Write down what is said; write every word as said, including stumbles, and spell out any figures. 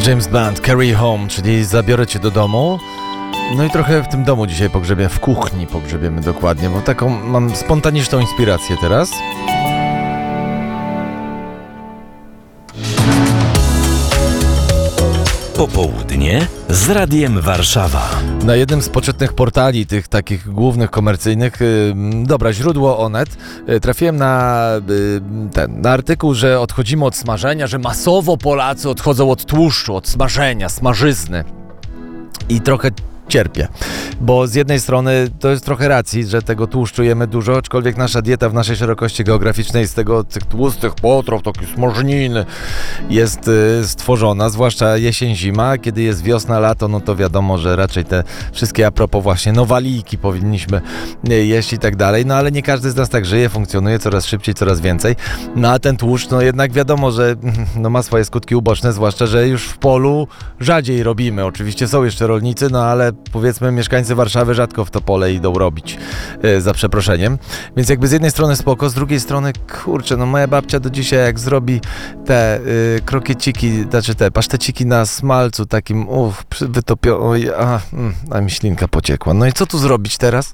James Blunt, Carry Home, czyli zabiorę cię do domu. No i trochę w tym domu dzisiaj pogrzebię, w kuchni pogrzebiemy dokładnie, bo taką mam spontaniczną inspirację teraz. Popołudnie z Radiem Warszawa. Na jednym z poczytnych portali, tych takich głównych, komercyjnych, yy, dobra, źródło Onet, yy, trafiłem na, yy, ten, na artykuł, że odchodzimy od smażenia, że masowo Polacy odchodzą od tłuszczu, od smażenia, smażyzny. I trochę cierpię, bo z jednej strony to jest trochę racji, że tego tłuszczu jemy dużo, aczkolwiek nasza dieta w naszej szerokości geograficznej z tego, tych tłustych potraw, takich smażniny jest y, stworzona, zwłaszcza jesień, zima, kiedy jest wiosna, lato, no to wiadomo, że raczej te wszystkie a propos właśnie nowaliki powinniśmy y, jeść i tak dalej, no ale nie każdy z nas tak żyje, funkcjonuje coraz szybciej, coraz więcej, no a ten tłuszcz, no jednak wiadomo, że no, ma swoje skutki uboczne, zwłaszcza, że już w polu rzadziej robimy, oczywiście są jeszcze rolnicy, no ale powiedzmy mieszkańcy Warszawy rzadko w to pole idą robić, yy, za przeproszeniem. Więc jakby z jednej strony spoko, z drugiej strony, kurczę, no moja babcia do dzisiaj jak zrobi te yy, krokieciki, znaczy te paszteciki na smalcu takim, uff, wytopiono, a, mm, a mi ślinka pociekła. No i co tu zrobić teraz?